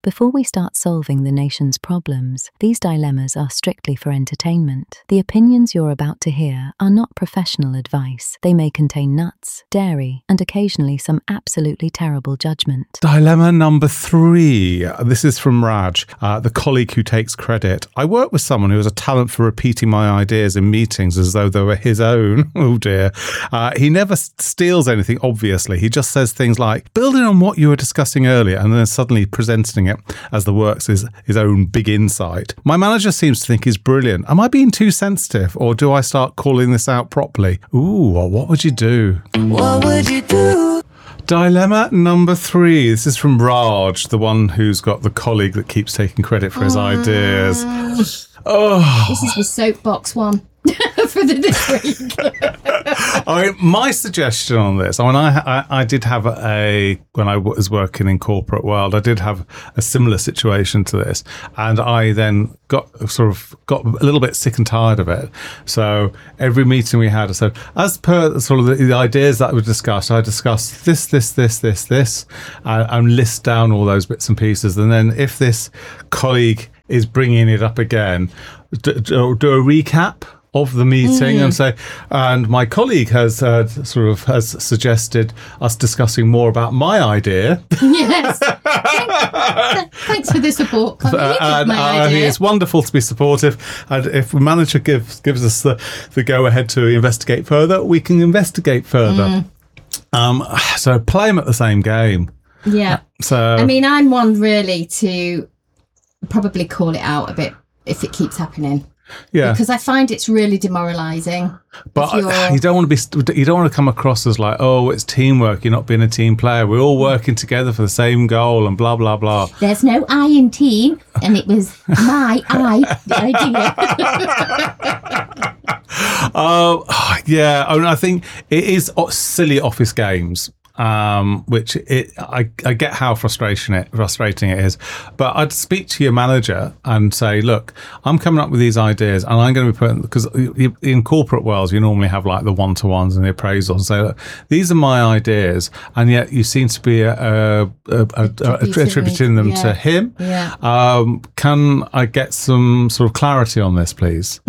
Before we start solving the nation's problems, these dilemmas are strictly for entertainment. The opinions you're about to hear are not professional advice. They may contain nuts, dairy, and occasionally some absolutely terrible judgment. Dilemma number 3. This is from Raj, the colleague who takes credit. I work with someone who has a talent for repeating my ideas in meetings as though they were his own. Oh dear. He never steals anything, obviously. He just says things like, building on what you were discussing earlier, and then suddenly presenting it as the work's his own big insight. My manager seems to think he's brilliant. Am I being too sensitive, or do I start calling this out properly? Ooh, well, what would you do? What would you do? Dilemma number 3. This is from Raj, the one who's got the colleague that keeps taking credit for his ideas. Oh. This is the soapbox one for this week. My suggestion on this, I did have when I was working in corporate world, I did have a similar situation to this, and I then got a little bit sick and tired of it. So every meeting we had, so as per sort of the ideas that were discussed, I discussed this, and list down all those bits and pieces. And then if this colleague is bringing it up again, do a recap of the meeting and say, and my colleague has suggested us discussing more about my idea. Yes. Thanks for the support, colleague. I think it's wonderful to be supportive, and if the manager gives us the go ahead to investigate further, we can investigate further. So play them at the same game. Yeah. So I mean, I'm one really to probably call it out a bit if it keeps happening. Yeah, because I find it's really demoralising. But you don't want to come across as like, oh, it's teamwork. You're not being a team player. We're all working together for the same goal, and blah blah blah. There's no I in team, and it was the idea. Yeah. I mean, I think it is silly office games. Which I get how frustrating it is, but I'd speak to your manager and say, look, I'm coming up with these ideas, and I'm going to be putting, because in corporate worlds you normally have like the one-to-ones and the appraisals, and say, look, these are my ideas, and yet you seem to be attributing them to him. Yeah. Can I get some sort of clarity on this, please?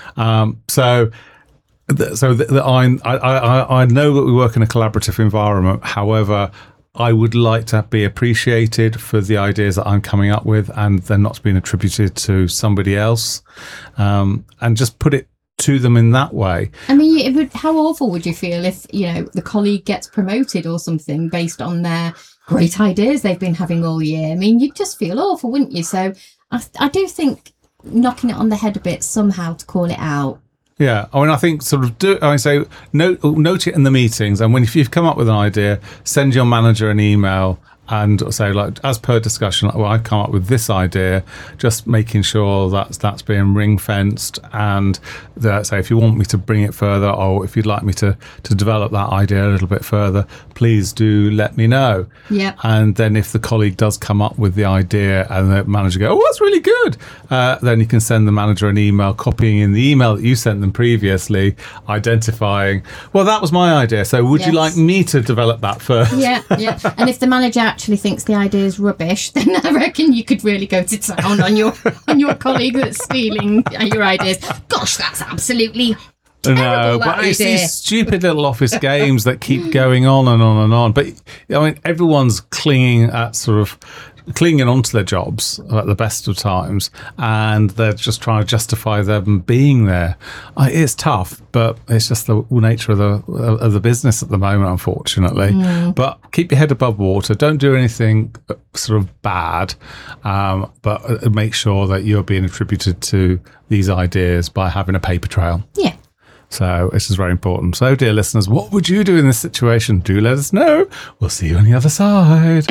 So I know that we work in a collaborative environment. However, I would like to be appreciated for the ideas that I'm coming up with, and they're not being attributed to somebody else, and just put it to them in that way. I mean, how awful would you feel if, the colleague gets promoted or something based on their great ideas they've been having all year? I mean, you'd just feel awful, wouldn't you? So I do think knocking it on the head a bit somehow to call it out. Yeah, I mean, I think note it in the meetings, and if you've come up with an idea, send your manager an email and say, like, as per discussion, well, I've come up with this idea, just making sure that's being ring fenced, and say if you want me to bring it further, or if you'd like me to develop that idea a little bit further, please do let me know. Yeah. And then if the colleague does come up with the idea and the manager go, oh, that's really good, then you can send the manager an email, copying in the email that you sent them previously, identifying, well, that was my idea, so would you like me to develop that first? Yeah. And if the manager actually thinks the idea is rubbish, then I reckon you could really go to town on your colleague that's stealing your ideas. Gosh, that's absolutely terrible. But it's these stupid little office games that keep going on and on and on. But I mean, everyone's clinging onto their jobs at the best of times, and they're just trying to justify them being there. It's tough, but it's just the nature of the business at the moment, unfortunately. But keep your head above water. Don't do anything sort of bad, but make sure that you're being attributed to these ideas by having a paper trail. Yeah. So this is very important. So, dear listeners, what would you do in this situation? Do let us know. We'll see you on the other side.